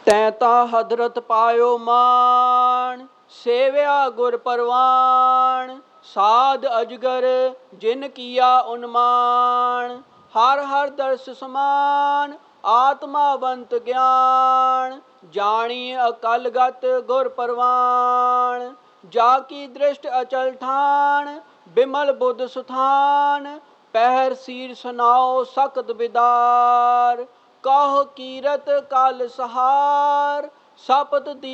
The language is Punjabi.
ਤੈਂ ਤਾਂ ਹਦਰਤ ਪਾਇਓ ਮਾਣ, ਸੇਵਿਆ ਗੁਰ ਪਰਵਾਣ। ਸਾਧ ਅਜਗਰ ਜਿਨ ਕੀਆ ਉਨਮਾਨ, ਹਰ ਹਰ ਦਰਸ ਸਮਾਨ। ਆਤਮਾਵੰਤ ਗਿਆਨ, ਜਾਣੀ ਅਕਲਗਤ ਗੁਰ ਪਰਵਾਣ। ਜਾ ਕੀ ਦ੍ਰਿਸ਼ਟ ਅਚਲ ਠਾਣ, ਬਿਮਲ ਬੁੱਧ ਸੁਥਾਨ। ਪਹਿਰ ਸੀਰ ਸੁਨਾਓ ਸਖਤ ਬਿਦਾਰ, ਕਹੋ ਕੀਰਤ ਕਲ ਸਹਾਰ। ਸਪਤ